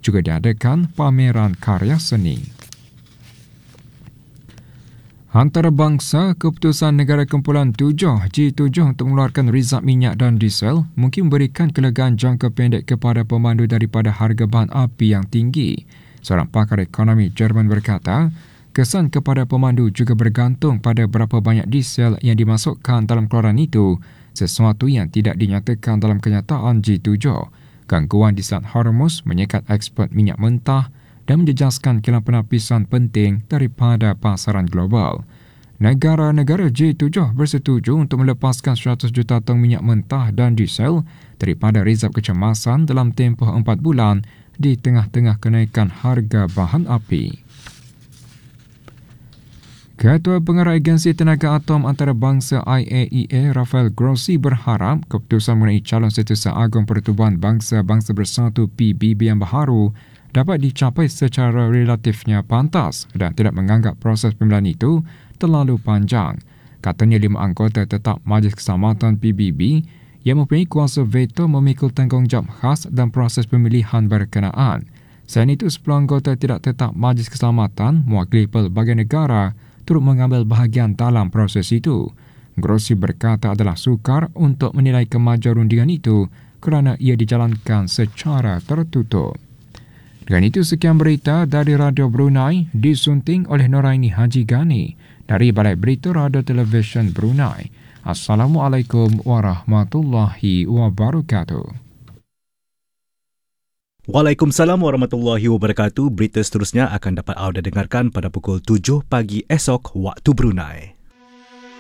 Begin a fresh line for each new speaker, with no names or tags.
juga diadakan pameran karya seni. Antarabangsa Keputusan Negara Kumpulan 7 G7 untuk mengeluarkan rizab minyak dan diesel mungkin memberikan kelegaan jangka pendek kepada pemandu daripada harga bahan api yang tinggi. Seorang pakar ekonomi Jerman berkata, kesan kepada pemandu juga bergantung pada berapa banyak diesel yang dimasukkan dalam keluaran itu, sesuatu yang tidak dinyatakan dalam kenyataan G7. Gangguan di Selat Hormuz menyekat ekspor minyak mentah dan menjejaskan kilang penapisan penting daripada pasaran global. Negara-negara G7 bersetuju untuk melepaskan 100 juta tong minyak mentah dan diesel daripada rizab kecemasan dalam tempoh 4 bulan di tengah-tengah kenaikan harga bahan api. Ketua Pengarah Agensi Tenaga Atom Antarabangsa IAEA, Rafael Grossi berharap keputusan mengenai calon Setiausaha Agung Pertubuhan Bangsa-Bangsa Bersatu PBB yang baharu dapat dicapai secara relatifnya pantas dan tidak menganggap proses pemilihan itu terlalu panjang. Katanya 5 anggota tetap Majlis Keselamatan PBB yang mempunyai kuasa veto memikul tanggungjawab khas dan proses pemilihan berkenaan. Selain itu, 10 anggota tidak tetap Majlis Keselamatan mewakili pelbagai negara turut mengambil bahagian dalam proses itu. Grossi berkata adalah sukar untuk menilai kemajuan rundingan itu kerana ia dijalankan secara tertutup. Dengan itu, sekian berita dari Radio Brunei disunting oleh Noraini Haji Gani dari Balai Berita Radio Televisyen Brunei. Assalamualaikum warahmatullahi wabarakatuh.
Waalaikumsalam warahmatullahi wabarakatuh. Berita seterusnya akan dapat anda dengarkan pada pukul 7 pagi esok waktu Brunei.